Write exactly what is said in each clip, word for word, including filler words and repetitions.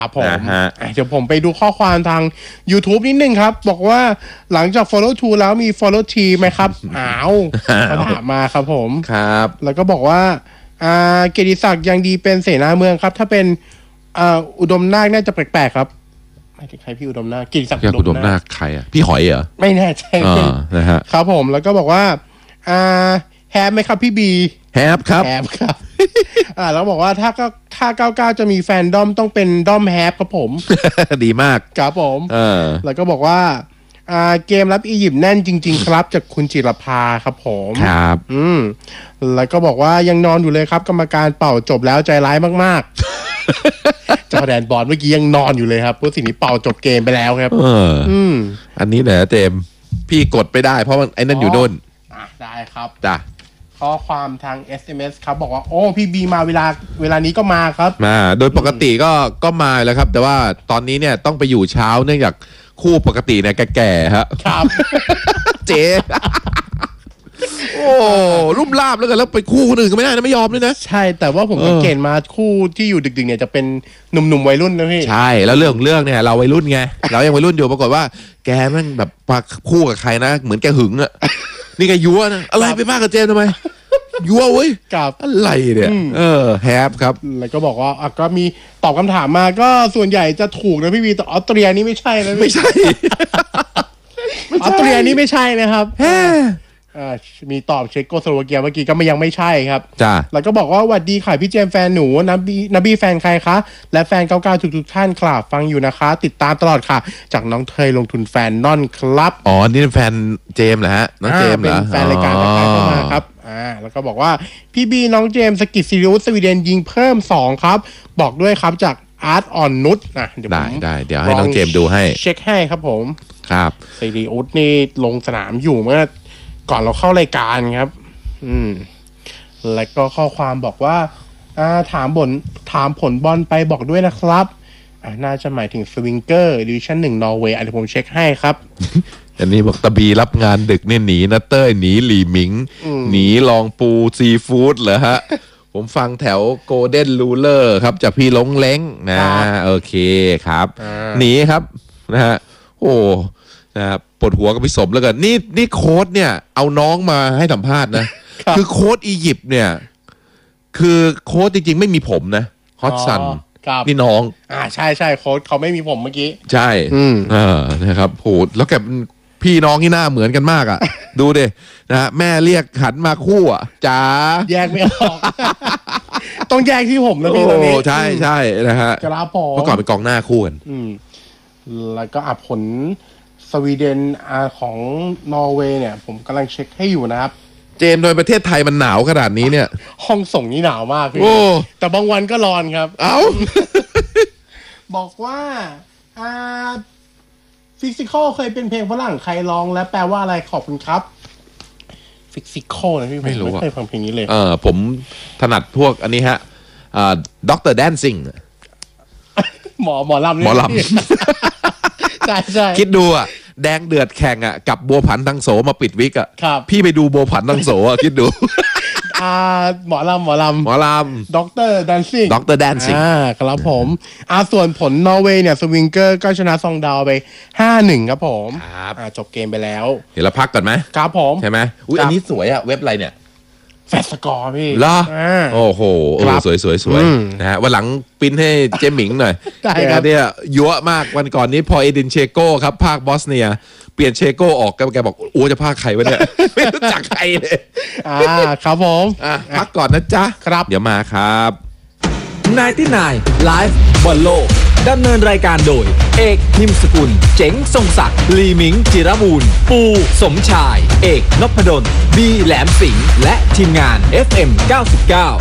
ครับผมเดี๋ยวผมไปดูข้อความทาง YouTube นิดนึงครับบอกว่าหลังจาก follow to แล้วมี follow t ไหมครับอ้าวเขาถามมาครับผมครับแล้วก็บอกว่าอ่าเกียรติศักดิ์ยังดีเป็นเสนาเมืองครับถ้าเป็นอ่าอุดมนาคน่าจะแปลกๆครับไม่ใช่ใครพี่อุดมนาคเกียรติศักดิ์อุดมนาคใครอ่ะพี่หอยเหรอไม่แน่ใจนะฮะครับผมแล้วก็บอกว่าอ่าแฮปไหมครับพี่บีแฮปครับแฮปครับอ่าแล้วบอกว่าถ้าก็ถ้าเก้าเก้าจะมีแฟนดอมต้องเป็นดอมแฮปครับผมดีมากครับผมเออแล้วก็บอกว่าอ่าเกมรับอียิปต์แน่นจริงๆครับจากคุณจิรภาครับผมครับอืมแล้วก็บอกว่ายังนอนอยู่เลยครับกรรมการเป่าจบแล้วใจร้ายมากๆจอแดนบอลเมื่อกี้ยังนอนอยู่เลยครับเพราะสิ่งนี้เป่าจบเกมไปแล้วครับเอออืมอันนี้แหละเต็มพี่กดไปได้เพราะมันไอ้นั่นอยู่โน่นอ่ะได้ครับจ้ะข้อความทาง เอส เอ็ม เอส ครับบอกว่าโอ้พี่บีมาเวลาเวลานี้ก็มาครับมาโดยปกติก็ก็มาแล้วครับแต่ว่าตอนนี้เนี่ยต้องไปอยู่เช้าเนื่องจากคู่ปกติเนี่ยแก่ๆฮะครับเจ๊โอ้รุ่มลาบแล้วกันแล้วไปคู่คนอื่นก็ไม่ได้นะไม่ยอมเลยนะใช่แต่ว่าผมสังเกตมาคู่ที่อยู่ดึกๆเนี่ยจะเป็นหนุ่มๆวัยรุ่นนะพี่ใช่แล้วเรื่องของเรื่องเนี่ยเราวัยรุ่นไงเรายังวัยรุ่นอยู่ปรากฏว่าแกแม่งแบบมาคู่กับใครนะเหมือนแกหึงอะนี่แกยั่วนะอะไรไปมากกับเจมทำไมยั่วเว้ยกับอะไรเนี่ยเออแฮปครับแล้วก็บอกว่าอ่ะก็มีตอบคำถามมาก็ส่วนใหญ่จะถูกนะพี่วีแต่ออสเตรียนี่ไม่ใช่นะไม่ใช่ออสเตรียนี่ไม่ใช่นะครับอ่ามีตอบเช็กโกสโลวาเกียเมื่อกี้ก็ไม่ยังไม่ใช่ครับจ้าแล้วก็บอกว่าหวัดดีค่ะพี่เจมแฟนหนูนบีนบีแฟนใครคะและแฟนเก้าเก้าทุกๆท่านครับฟังอยู่นะคะติดตามตลอดค่ะจากน้องเทยลงทุนแฟนนอนครับอ๋อนี่เป็นแฟนเจมเหรอฮะน้องเจมเหรอเป็นแฟนรายการรายการเข้ามาครับอ่าแล้วก็บอกว่าพี่บีน้องเจมสกิทซิริอุสสวีเดนยิงเพิ่มสองครับบอกด้วยครับจากอาร์ตอ่อนนุชนะเดี๋ยวได้ได้เดี๋ยวให้น้องเจมดูให้เช็คให้ครับผมครับซิริอุสนี่ลงสนามอยู่เมื่อก่อนเราเข้ารายการครับอืมแล้วก็ข้อความบอกว่าอ่าถามผลถามผลบอลไปบอกด้วยนะครับอ่าน่าจะหมายถึงสวิงเกอร์ดิวิชั่นหนึ่งนอร์เวย์อันนี้ผมเช็คให้ครับอันนี้บอกตะบีรับงานดึกเนี่ยหนีนะเต้ยหนีหลีหมิงหนีลองปูซีฟู้ดเหรอฮะ ผมฟังแถวโกลเด้นรูเลอร์ครับจากพี่ลงเล้งนะโอเคครับหนีครับนะฮะโอ้นะครับปวดหัวกับพี่สมแล้วกันนี่นี่โค้ดเนี่ยเอาน้องมาให้สัมภาษณ์นะ คือโค้ดอียิปต์เนี่ยคือโค้ดจริงๆไม่มีผมนะฮอตซันนี่น้องอ่าใช่ใช่โค้ดเขาไม่มีผมเมื่อกี้ใช่อืมเออนะครับโหแล้วแกพี่น้องที่หน้าเหมือนกันมากอ่ะ ดูดินะฮะแม่เรียกหันมาคู่อ่ะจ๋าแยกไม่ออก ต้องแยกที่ผมนะพี่ตอนนี้ใช่ใช่นะฮะกระผมเมื่อก่อนเป็นกองหน้าคู่กันอืมแล้วก็อ่ะผลสวีเดนอ่าของนอร์เวย์เนี่ยผมกำลังเช็คให้อยู่นะครับเจมโดยประเทศไทยมันหนาวขนาดนี้เนี่ยห้องส่งนี่หนาวมากพี่แต่บางวันก็ร้อนครับเอ้าบอกว่าอ่าฟิสิคอลเคยเป็นเพลงฝรั่งใครร้องและแปลว่าอะไรขอบคุณครับฟิสิคอลนะพี่ไม่รู้ไม่เคยฟังเพลงนี้เลยเออผมถนัดพวกอันนี้ฮะอ่าด็อกเตอร์แดนซิ่งหมอหมอลำหมอลำใช่ใช่คิดดูอ่ะแดงเดือดแข่งอ่ะกับบัวผันทังโสมาปิดวิกอ่ะพี่ไปดูบัวผันทังโสอ่ะคิดดูอ่าหมอลำหมอลำหมอลำด็อกเตอร์แดนซิ่งด็อกเตอร์แดนซิ่งอ่าครับผมอ่าส่วนผลนอร์เวย์เนี่ยสวิงเกอร์ก็ชนะซองดาวไป ห้าหนึ่ง ครับผมครับอ่าจบเกมไปแล้วเดี๋ยวเราพักก่อนไหมครับผมใช่ไหมอุ้ยอันนี้สวยอ่ะเว็บอะไรเนี่ยแฟสกอร์พี่เหรอโอ้โหสวยสวยสวยนะฮะวันหลังปิ้นให้เจมิงหน่อยได้ครับเนี่ยยั่วมากวันก่อนนี้พอเอดินเชโก้ครับภาคบอสเนียเปลี่ยนเชโก้ออกแกบอกโอ้จะภาคใครวะเนี่ยไม่รู้จักใครเลยอ่าครับผมอ่ะพักก่อนนะจ๊ะครับเดี๋ยวมาครับนายที่นายไลฟ์บอลโลกดำเนินรายการโดยเอกนิมสกุลเจ๋งทรงศักดิ์ลีมิงจิรบูรณ์ปูสมชายเอกนพดลบีแหลมสิงห์และทีมงาน เอฟ เอ็ม เก้าสิบเก้า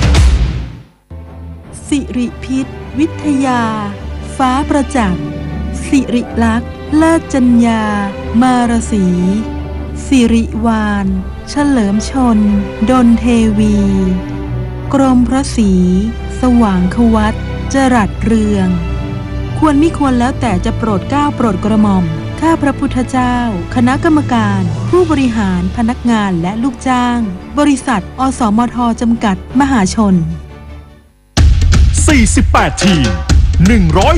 สิริพิษวิทยาฟ้าประจักษ์สิริลักษณ์เลิศจัญญามารสีสิริวานเฉลิมชนดลเทวีกรมพระศรีสว่างควัตจรัสเรืองควรมิควรแล้วแต่จะโปรดเกล้าโปรดกระหม่อมข้าพระพุทธเจ้าคณะกรรมการผู้บริหารพนักงานและลูกจ้างบริษัทอสมทจำกัดมหาชนสี่สิบแปดทีมหนึ่งร้อย